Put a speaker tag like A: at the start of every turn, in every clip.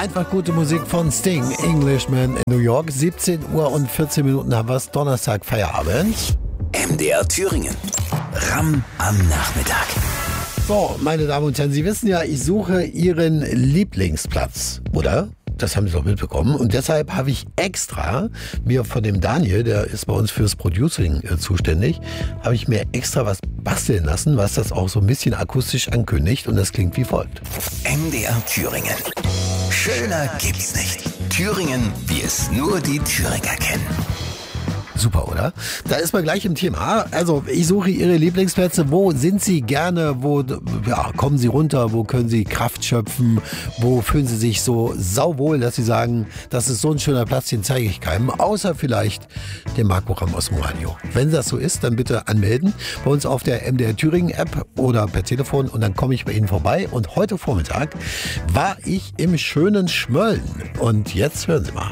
A: Einfach gute Musik von Sting, Englishman in New York. 17 Uhr und 14 Minuten haben wir es, Donnerstag, Feierabend.
B: MDR Thüringen. Ramm am Nachmittag.
A: So, meine Damen und Herren, Sie wissen ja, ich suche Ihren Lieblingsplatz, oder? Das haben Sie doch mitbekommen. Und deshalb habe ich extra mir von dem Daniel, der ist bei uns fürs Producing zuständig, habe ich mir extra was basteln lassen, was das auch so ein bisschen akustisch ankündigt. Und das klingt wie folgt.
B: MDR Thüringen. Schöner gibt's nicht. Thüringen, wie es nur die Thüringer kennen.
A: Super, oder? Da ist man gleich im Thema. Also, ich suche Ihre Lieblingsplätze. Wo sind Sie gerne? Wo kommen Sie runter? Wo können Sie Kraft schöpfen? Wo fühlen Sie sich so sauwohl, dass Sie sagen, das ist so ein schöner Platz, den zeige ich keinem. Außer vielleicht dem Marco Ramm aus dem Radio. Wenn das so ist, dann bitte anmelden. Bei uns auf der MDR Thüringen App oder per Telefon. Und dann komme ich bei Ihnen vorbei. Und heute Vormittag war ich im schönen Schmölln. Und jetzt hören Sie mal.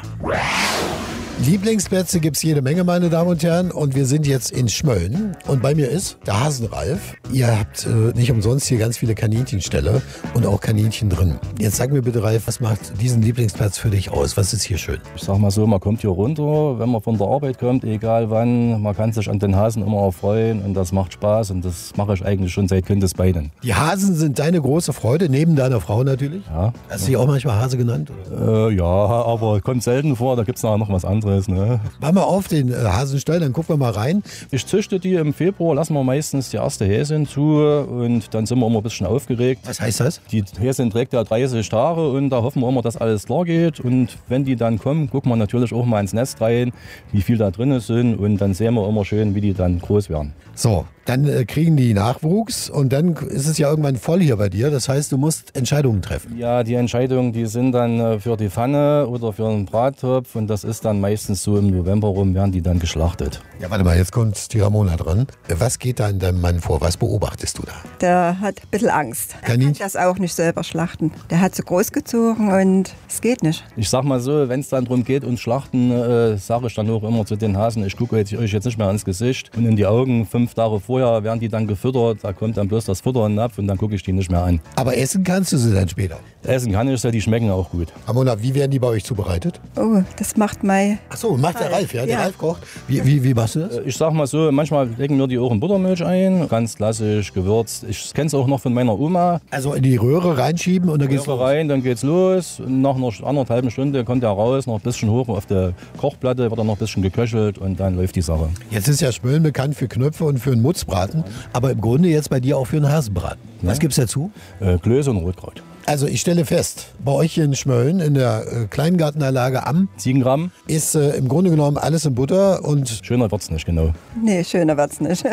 A: Lieblingsplätze gibt es jede Menge, meine Damen und Herren. Und wir sind jetzt in Schmölln. Und bei mir ist der Hasenralf. Ihr habt nicht umsonst hier ganz viele Kaninchenställe und auch Kaninchen drin. Jetzt sag mir bitte, Ralf, was macht diesen Lieblingsplatz für dich aus? Was ist hier schön?
C: Ich sag mal so, man kommt hier runter, wenn man von der Arbeit kommt, egal wann. Man kann sich an den Hasen immer erfreuen und das macht Spaß. Und das mache ich eigentlich schon seit Kindesbeinen.
A: Die Hasen sind deine große Freude, neben deiner Frau natürlich?
C: Ja.
A: Hast du dich auch manchmal Hase genannt?
C: Ja, aber kommt selten vor. Da gibt es nachher noch was anderes. Ne?
A: Mach mal auf den Hasenstall, dann gucken wir mal rein.
C: Ich züchte die im Februar, lassen wir meistens die erste Häsin zu und dann sind wir immer ein bisschen aufgeregt.
A: Was heißt das?
C: Die Häsin trägt ja 30 Tage und da hoffen wir immer, dass alles klar geht. Und wenn die dann kommen, gucken wir natürlich auch mal ins Nest rein, wie viel da drin sind und dann sehen wir immer schön, wie die dann groß werden.
A: So, dann kriegen die Nachwuchs und dann ist es ja irgendwann voll hier bei dir. Das heißt, du musst Entscheidungen treffen.
C: Ja, die Entscheidungen, die sind dann für die Pfanne oder für einen Brattopf und das ist dann meistens so im November rum, werden die dann geschlachtet.
A: Ja, warte mal, jetzt kommt die Ramona dran. Was geht da in deinem Mann vor? Was beobachtest du da?
D: Der hat ein bisschen Angst. Er kann das auch nicht selber schlachten. Der hat so großgezogen und es geht nicht.
C: Ich sag mal so, wenn es dann darum geht und Schlachten, sage ich dann auch immer zu den Hasen, ich gucke euch jetzt nicht mehr ans Gesicht und in die Augen. 5 Tage vorher werden die dann gefüttert, da kommt dann bloß das Futter in den Napf und dann gucke ich die nicht mehr an.
A: Aber essen kannst du sie dann später?
C: Essen kann ich sie, die schmecken auch gut.
A: Ramona, wie werden die bei euch zubereitet?
D: Oh, das macht Mai.
A: Ach so, macht der Ralf, ja? Der Ralf kocht. Wie machst du das?
C: Ich sag mal so, manchmal legen wir die auch in Buttermilch ein, ganz klassisch, gewürzt. Ich kenne es auch noch von meiner Oma.
A: Also in die Röhre reinschieben und dann geht's los?
C: Rein, dann geht's los. Nach einer 1,5 Stunde kommt er raus, noch ein bisschen hoch auf der Kochplatte, wird dann noch ein bisschen geköchelt und dann läuft die Sache.
A: Jetzt ist ja Schmölln bekannt für Knöpfe und für einen Mutzbraten, aber im Grunde jetzt bei dir auch für einen Hasenbraten. Was gibt's dazu?
C: Klöße und Rotkraut.
A: Also ich stelle fest, bei euch hier in Schmölln, in der Kleingartenanlage am
C: Ziegengramm
A: ist im Grunde genommen alles in Butter und...
C: Schöner wird's nicht, genau.
D: Nee, schöner wird's nicht.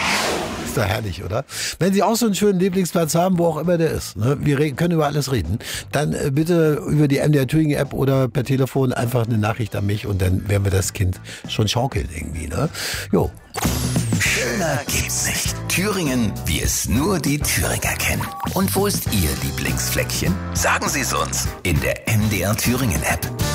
A: Ist doch herrlich, oder? Wenn Sie auch so einen schönen Lieblingsplatz haben, wo auch immer der ist, ne? Wir können über alles reden, dann bitte über die MDR Thüringen App oder per Telefon einfach eine Nachricht an mich und dann werden wir das Kind schon schaukeln irgendwie, ne? Jo.
B: Schöner gibt's nicht. Thüringen, wie es nur die Thüringer kennen. Und wo ist Ihr Lieblingsfleckchen? Sagen Sie es uns in der MDR Thüringen App.